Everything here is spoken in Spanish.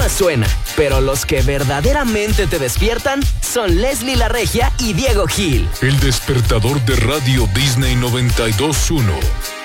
más suena, pero los que verdaderamente te despiertan son Leslie La Regia y Diego Gil. El despertador de Radio Disney 92.1.